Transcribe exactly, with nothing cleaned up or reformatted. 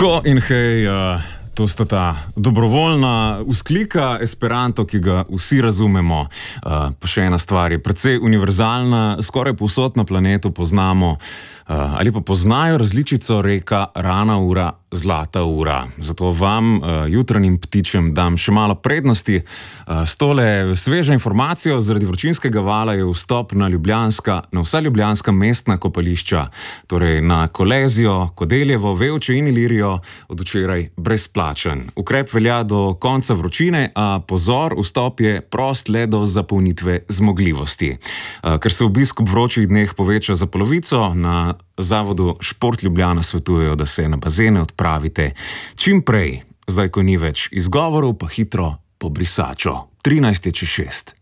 Ho in hej, uh, to sta ta dobrovoljna vzklika esperanto, ki ga vsi razumemo. Uh, pa še ena stvar je precej univerzalna, skoraj povsod na planetu poznamo uh, ali pa poznajo različico reka rana ura, zlata ura. Zato vam, uh, jutranjim ptičem, dam še malo prednosti. Uh, s tole svežo informacijo zaradi vročinskega vala je vstop na ljubljanska, na vsa ljubljanska mestna kopališča, torej na Kolezijo, Kodeljevo, Vevče in Ilirijo od včeraj brezplačen. Ukrep velja do konca vročine, a pozor, vstop je prost le do zapolnitve zmogljivosti. Uh, ker se obisk ob vročih dneh poveča za polovico, na Zavodu Šport Ljubljana svetujejo, da se na bazene odpravite čim prej. Zdaj, ko ni več izgovorov, pa hitro po brisačo. trinajst je čez šest.